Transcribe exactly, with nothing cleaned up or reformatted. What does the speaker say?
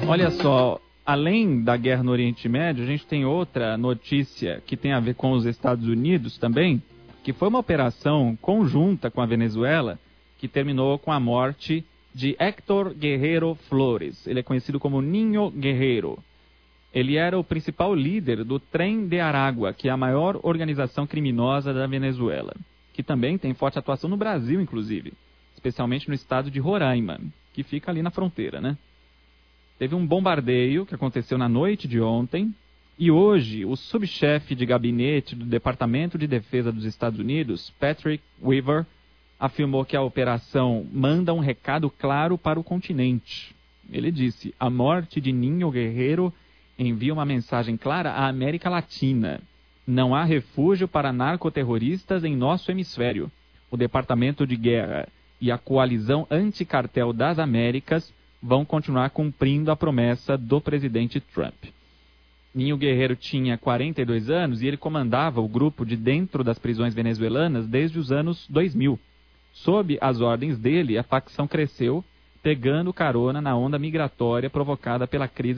Olha só, além da guerra no Oriente Médio, a gente tem outra notícia que tem a ver com os Estados Unidos também, que foi uma operação conjunta com a Venezuela que terminou com a morte de Héctor Guerrero Flores. Ele é conhecido como Niño Guerrero. Ele era o principal líder do Tren de Aragua, que é a maior organização criminosa da Venezuela, que também tem forte atuação no Brasil, inclusive, especialmente no estado de Roraima, que fica ali na fronteira, né? Teve um bombardeio que aconteceu na noite de ontem, e hoje o subchefe de gabinete do Departamento de Defesa dos Estados Unidos, Patrick Weaver, afirmou que a operação manda um recado claro para o continente. Ele disse: a morte de Niño Guerrero envia uma mensagem clara à América Latina. Não há refúgio para narcoterroristas em nosso hemisfério. O Departamento de Guerra e a Coalizão Anticartel das Américas vão continuar cumprindo a promessa do presidente Trump. Niño Guerrero tinha quarenta e dois anos e ele comandava o grupo de dentro das prisões venezuelanas desde os anos dois mil. Sob as ordens dele, a facção cresceu, pegando carona na onda migratória provocada pela crise